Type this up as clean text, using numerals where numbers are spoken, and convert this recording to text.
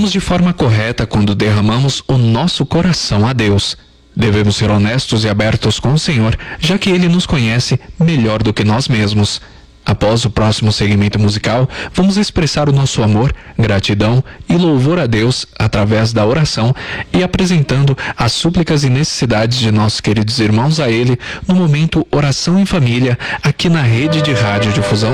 Agimos de forma correta quando derramamos o nosso coração a Deus. Devemos ser honestos e abertos com o Senhor, já que Ele nos conhece melhor do que nós mesmos. Após o próximo segmento musical, vamos expressar o nosso amor, gratidão e louvor a Deus através da oração e apresentando as súplicas e necessidades de nossos queridos irmãos a Ele no momento Oração em Família, aqui na Rede de Rádio Difusão